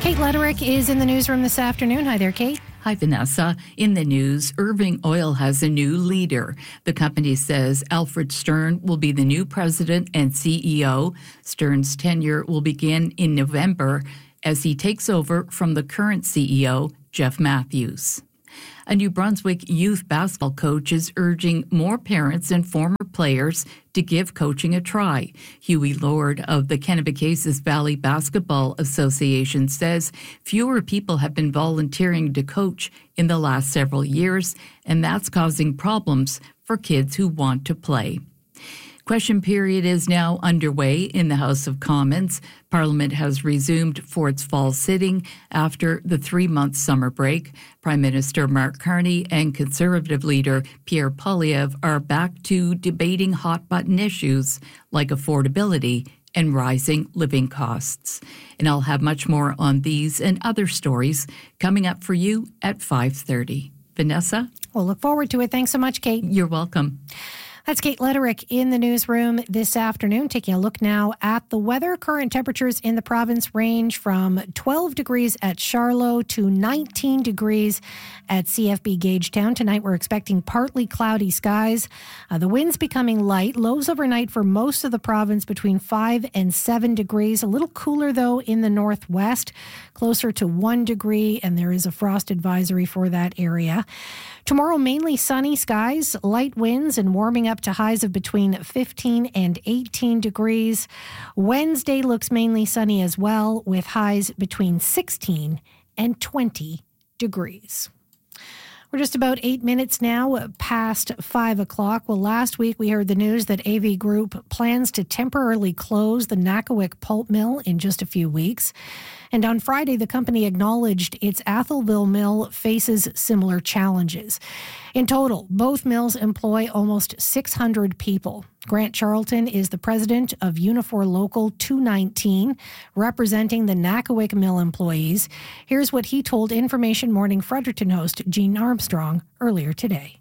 Kate Lederick is in the newsroom this afternoon. Hi there, Kate. Hi, Vanessa. In the news, Irving Oil has a new leader. The company says Alfred Stern will be the new president and CEO. Stern's tenure will begin in November as he takes over from the current CEO, Jeff Matthews. A New Brunswick youth basketball coach is urging more parents and former players to give coaching a try. Huey Lord of the Kennebecasis Valley Basketball Association says fewer people have been volunteering to coach in the last several years, and that's causing problems for kids who want to play. Question period is now underway in the House of Commons. Parliament has resumed for its fall sitting after the 3-month summer break. Prime Minister Mark Carney and Conservative leader Pierre Poilievre are back to debating hot-button issues like affordability and rising living costs. And I'll have much more on these and other stories coming up for you at 5:30. Vanessa? We'll look forward to it. Thanks so much, Kate. You're welcome. That's Kate Lederick in the newsroom this afternoon. Taking a look now at the weather. Current temperatures in the province range from 12 degrees at Charlotte to 19 degrees at CFB Gagetown. Tonight we're expecting partly cloudy skies. The winds becoming light. Lows overnight for most of the province between 5 and 7 degrees. A little cooler though in the northwest, closer to 1 degree, and there is a frost advisory for that area. Tomorrow, mainly sunny skies, light winds, and warming up to highs of between 15 and 18 degrees. Wednesday looks mainly sunny as well, with highs between 16 and 20 degrees. We're just about 8 minutes now past 5 o'clock. Well, last week we heard the news that AV Group plans to temporarily close the Nakawic pulp mill in just a few weeks. And on Friday, the company acknowledged its Atholville mill faces similar challenges. In total, both mills employ almost 600 people. Grant Charlton is the president of Unifor Local 219, representing the Nakawic mill employees. Here's what he told Information Morning Fredericton host Jean Armstrong earlier today.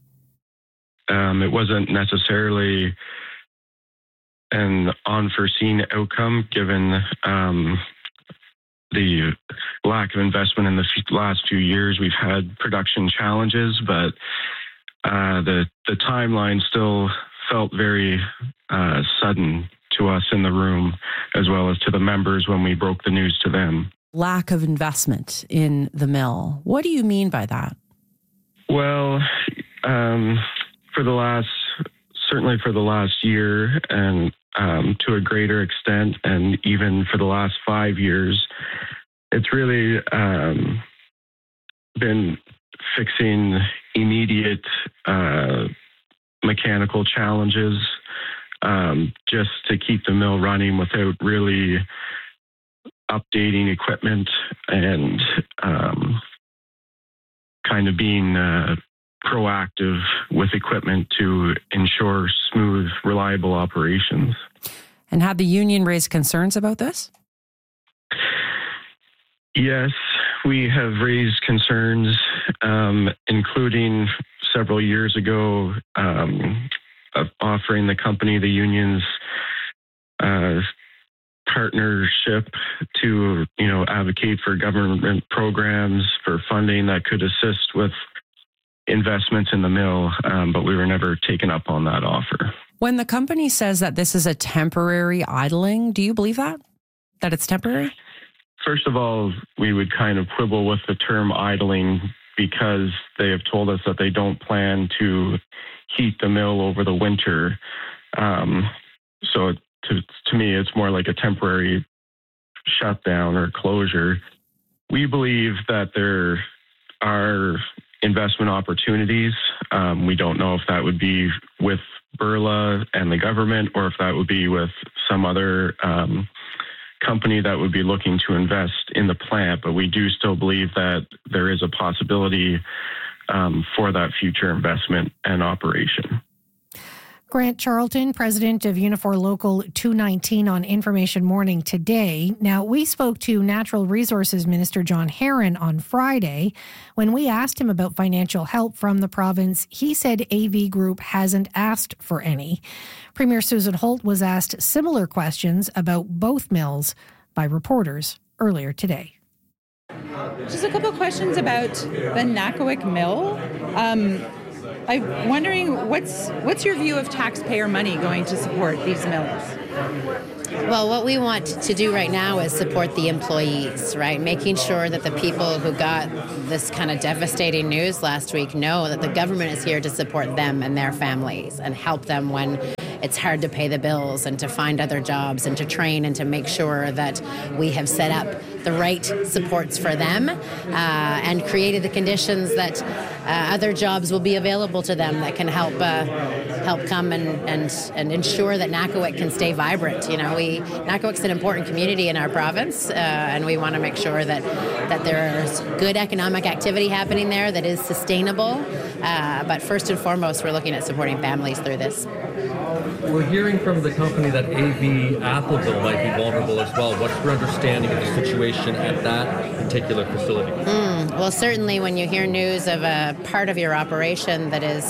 It wasn't necessarily an unforeseen outcome given the lack of investment in the last few years. We've had production challenges, but the timeline still felt very sudden to us in the room, as well as to the members when we broke the news to them. Lack of investment in the mill. What do you mean by that? Well, certainly for the last year, and to a greater extent, and even for the last 5 years, it's really been fixing immediate mechanical challenges just to keep the mill running without really updating equipment and kind of being proactive with equipment to ensure smooth, reliable operations. And had the union raised concerns about this? Yes, we have raised concerns, including several years ago, of offering the company, the union's partnership to, advocate for government programs for funding that could assist with investments in the mill, but we were never taken up on that offer. When the company says that this is a temporary idling, do you believe that it's temporary? First of all, we would kind of quibble with the term idling because they have told us that they don't plan to heat the mill over the winter. So to me, it's more like a temporary shutdown or closure. We believe that there are investment opportunities. We don't know if that would be with Burla and the government or if that would be with some other company that would be looking to invest in the plant, but we do still believe that there is a possibility for that future investment and operation. Grant Charlton, president of Unifor Local 219 on Information Morning today. Now, we spoke to Natural Resources Minister John Herron on Friday. When we asked him about financial help from the province, he said AV Group hasn't asked for any. Premier Susan Holt was asked similar questions about both mills by reporters earlier today. Just a couple of questions about the Nakawik Mill. I'm wondering what's your view of taxpayer money going to support these mills? Well, what we want to do right now is support the employees, right? Making sure that the people who got this kind of devastating news last week know that the government is here to support them and their families and help them when it's hard to pay the bills and to find other jobs and to train and to make sure that we have set up the right supports for them and created the conditions that other jobs will be available to them that can help come and ensure that Nakawik can stay vibrant. You know, Nakawik's an important community in our province, and we want to make sure that there's good economic activity happening there that is sustainable. But first and foremost, we're looking at supporting families through this. We're hearing from the company that AV Atholville might be vulnerable as well. What's your understanding of the situation at that particular facility? Well, certainly when you hear news of a part of your operation that is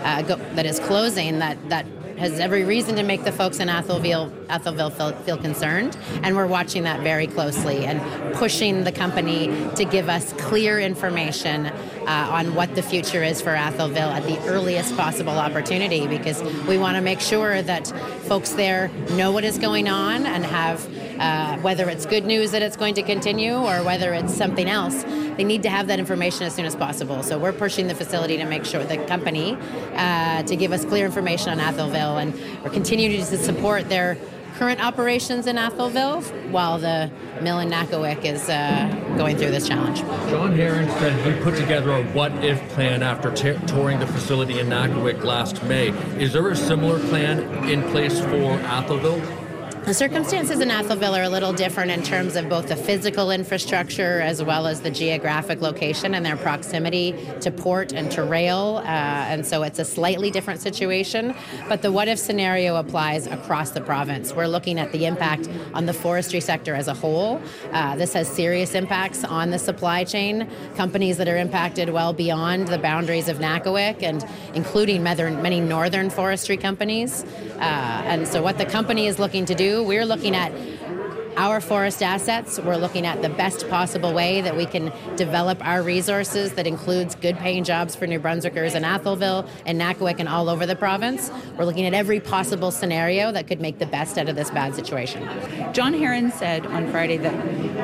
closing, that has every reason to make the folks in Atholville feel concerned, and we're watching that very closely and pushing the company to give us clear information on what the future is for Atholville at the earliest possible opportunity, because we want to make sure that folks there know what is going on and have, whether it's good news that it's going to continue or whether it's something else, they need to have that information as soon as possible. So we're pushing the facility to make sure, the company, to give us clear information on Atholville, and we're continuing to support their current operations in Atholville while the mill in Nakawik is going through this challenge. John Herron said he put together a what-if plan after touring the facility in Nakawik last May. Is there a similar plan in place for Atholville? The circumstances in Atholville are a little different in terms of both the physical infrastructure as well as the geographic location and their proximity to port and to rail, and so it's a slightly different situation, but the what-if scenario applies across the province. We're looking at the impact on the forestry sector as a whole. This has serious impacts on the supply chain, companies that are impacted well beyond the boundaries of Nakawik, and including many northern forestry companies. And so what the company is looking to do, we're looking at our forest assets. We're looking at the best possible way that we can develop our resources that includes good paying jobs for New Brunswickers in Atholville and Nakawik and all over the province. We're looking at every possible scenario that could make the best out of this bad situation. John Herron said on Friday that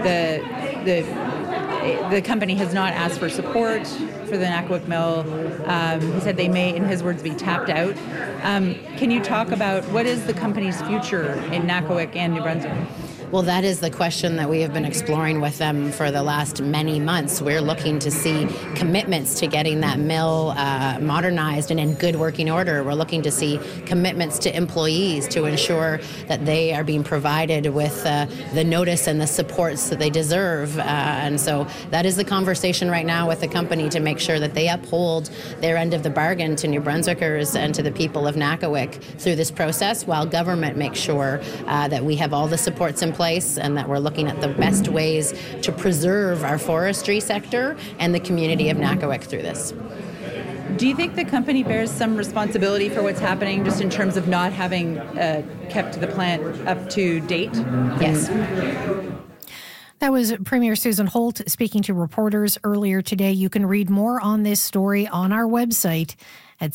the company has not asked for support for the Nakawik Mill. He said they may, in his words, be tapped out. Can you talk about what is the company's future in Nakawik and New Brunswick? Well, that is the question that we have been exploring with them for the last many months. We're looking to see commitments to getting that mill modernized and in good working order. We're looking to see commitments to employees to ensure that they are being provided with the notice and the supports that they deserve. And so that is the conversation right now with the company to make sure that they uphold their end of the bargain to New Brunswickers and to the people of Nakawik through this process, while government makes sure that we have all the supports in place and that we're looking at the best ways to preserve our forestry sector and the community of Nakawik through this. Do you think the company bears some responsibility for what's happening just in terms of not having kept the plant up to date? Yes. That was Premier Susan Holt speaking to reporters earlier today. You can read more on this story on our website at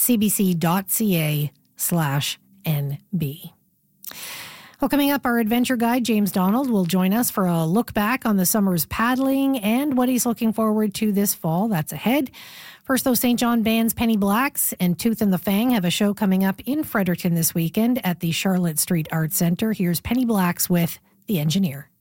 cbc.ca/NB. Well, coming up, our adventure guide, James Donald, will join us for a look back on the summer's paddling and what he's looking forward to this fall. That's ahead. First, though, St. John Band's Penny Blacks and Tooth and the Fang have a show coming up in Fredericton this weekend at the Charlotte Street Arts Centre. Here's Penny Blacks with The Engineer.